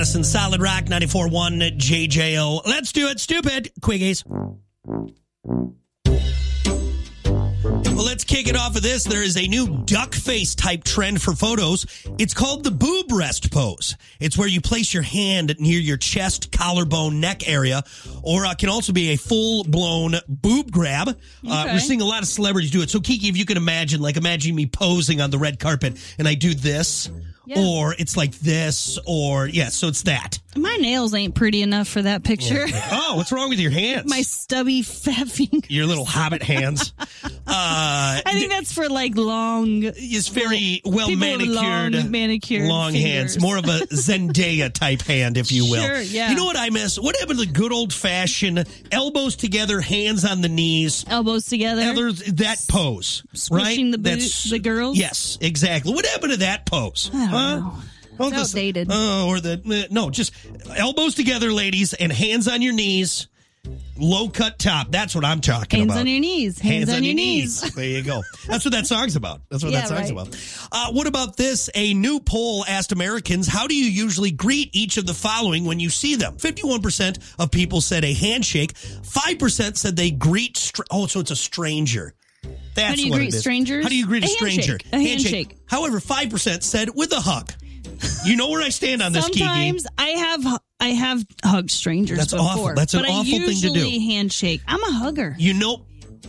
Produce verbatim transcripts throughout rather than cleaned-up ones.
Madison, Solid Rock, ninety-four point one J J O. Let's do it, stupid quickies. Well, let's kick it off with this. There is a new duck face type trend for photos. It's called the boob rest pose. It's where you place your hand near your chest, collarbone, neck area, or uh, can also be a full-blown boob grab. Uh, Okay. We're seeing a lot of celebrities do it. So, Kiki, if you can imagine, like imagine me posing on the red carpet and I do this, Yeah. or it's like this, or, yeah, so it's that. My nails ain't pretty enough for that picture. Oh, what's wrong with your hands? My stubby fat fingers. Your little hobbit hands. Uh, I think that's for like long. It's very well people with manicured, long manicured long hands, fingers. more of a Zendaya type hand, if you will. Sure, yeah. You know what I miss? What happened to the good old fashioned elbows together, hands on the knees, Elbows together. other that pose, Squishing right? the boot- the girls? Yes, exactly. What happened to that pose? I don't huh? know. Oh, It's this- outdated. Oh, or the no, just elbows together, ladies, and hands on your knees. Low cut top. That's what I'm talking Hands about. on your knees. Hands, on, your knees. There you go. That's what that song's about. That's what Yeah, that song's right. about. Uh, what about this? A new poll asked Americans, how do you usually greet each of the following when you see them? fifty-one percent of people said a handshake. five percent said they greet, str- oh, so it's a stranger. That's How do you what greet it is. strangers? How do you greet a, A stranger? handshake. A handshake. However, five percent said with a hug. You know where I stand on this, Kiki. Sometimes I have I have hugged strangers That's before. awful. That's an but awful I thing to do. usually handshake. I'm a hugger. You know,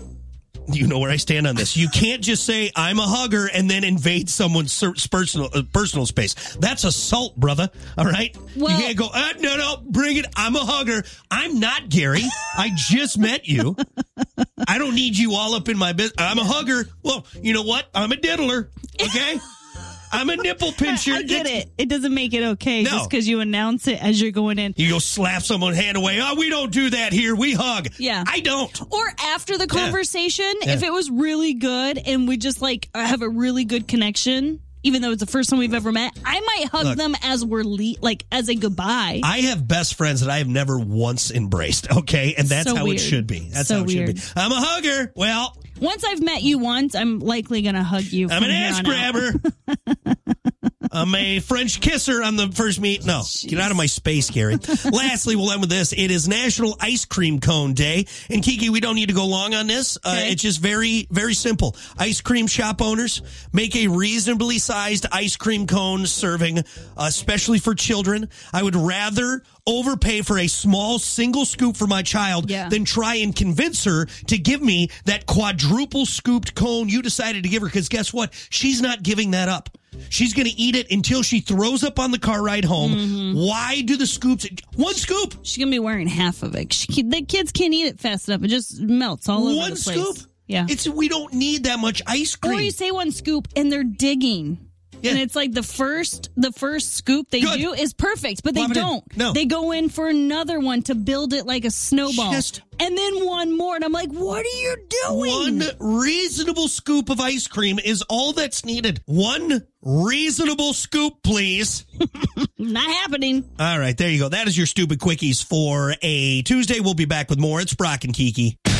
you know where I stand on this. You can't just say I'm a hugger and then invade someone's ser- personal uh, personal space. That's assault, brother. All right. Well- you can't go. Uh, no, no, bring it. I'm a hugger. I'm not Gary. I just met you. I don't need you all up in my business. I'm a hugger. Well, you know what? I'm a diddler. Okay. I'm a nipple pincher. I get It's- it. It doesn't make it okay No. just because you announce it as you're going in. You go slap someone's hand away. Oh, we don't do that here. We hug. Yeah. I don't. Or after the conversation, Yeah. if it was really good and we just like have a really good connection, even though it's the first time we've ever met, I might hug Look. them as we're le- like as a goodbye. I have best friends that I have never once embraced, okay? And that's So how weird. it should be. That's So how it weird. should be. I'm a hugger. Well, Once I've met you once, I'm likely going to hug you. I'm from an here ass on out. grabber. I'm a French kisser on the first meet. No, get out of my space, Gary. Lastly, we'll end with this. It is National Ice Cream Cone Day. And Kiki, we don't need to go long on this. Uh, Okay. it's just very, very simple. Ice cream shop owners make a reasonably sized ice cream cone serving, uh, especially for children. I would rather overpay for a small single scoop for my child Yeah. than try and convince her to give me that quadruple scooped cone you decided to give her. Because guess what? She's not giving that up. She's going to eat it until she throws up on the car ride home. Mm-hmm. Why do the scoops? One scoop. She's going to be wearing half of it. She, the kids can't eat it fast enough. It just melts all over One the place. scoop. Yeah. It's we don't need that much ice cream. Or you say one scoop and they're digging. Yeah. And it's like the first the first scoop they Good. do is perfect, but they Plop it in. don't. No. They go in for another one to build it like a snowball. Just- and then one more. And I'm like, what are you doing? One reasonable scoop of ice cream is all that's needed. One reasonable scoop, please. Not happening. All right, there you go. That is your stupid quickies for a Tuesday. We'll be back with more. It's Brock and Kiki.